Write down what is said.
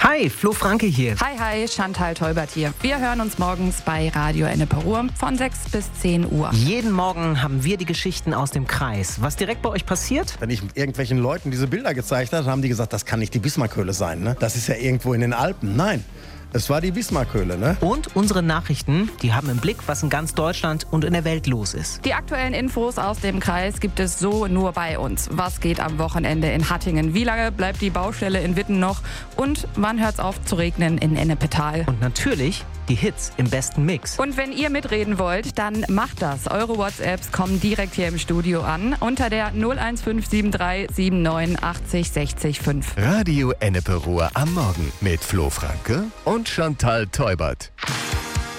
Hi, Flo Franke hier. Hi, Chantal Teubert hier. Wir hören uns morgens bei Radio Ennepe Ruhr von 6 bis 10 Uhr. Jeden Morgen haben wir die Geschichten aus dem Kreis. Was direkt bei euch passiert? Wenn ich irgendwelchen Leuten diese Bilder gezeigt habe, haben die gesagt, das kann nicht die Bismarckhöhle sein. Ne? Das ist ja irgendwo in den Alpen. Nein, es war die Bismarckhöhle. Ne? Und unsere Nachrichten, die haben im Blick, was in ganz Deutschland und in der Welt los ist. Die aktuellen Infos aus dem Kreis gibt es so nur bei uns. Was geht am Wochenende in Hattingen? Wie lange bleibt die Baustelle in Witten noch? Und wann hört's auf zu regnen in Ennepetal? Und natürlich die Hits im besten Mix. Und wenn ihr mitreden wollt, dann macht das. Eure WhatsApps kommen direkt hier im Studio an unter der 01573 79 80 60 5. Radio Ennepe Ruhr am Morgen mit Flo Franke und Chantal Teubert.